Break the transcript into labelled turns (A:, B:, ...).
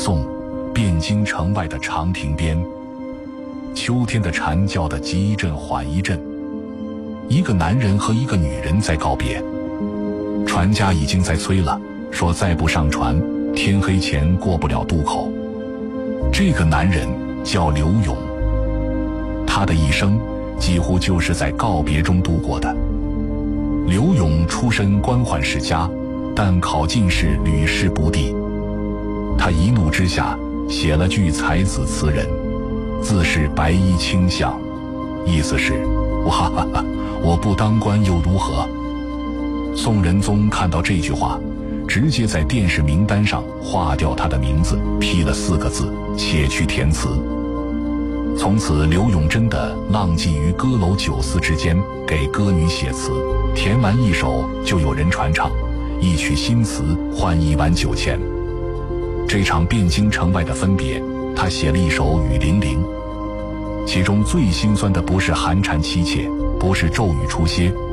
A: 宋，汴京城外的长亭边，秋天的蝉叫得急一阵缓一阵。一个男人和一个女人在告别，船家已经在催了，说再不上船，天黑前过不了渡口。这个男人叫刘永，他的一生几乎就是在告别中度过的。刘永出身官宦世家，但考进士屡试不第。他一怒之下写了句才子词人，自是白衣卿相，意思是我不当官又如何。宋仁宗看到这句话，直接在殿试名单上划掉他的名字，批了4个字：且去填词。从此刘永真的浪迹于歌楼酒肆之间，给歌女写词，填完一首就有人传唱，一曲新词换1碗酒钱。这场汴京城外的分别，他写了一首《雨霖铃》，其中最心酸的不是寒蝉凄切，不是骤雨初歇，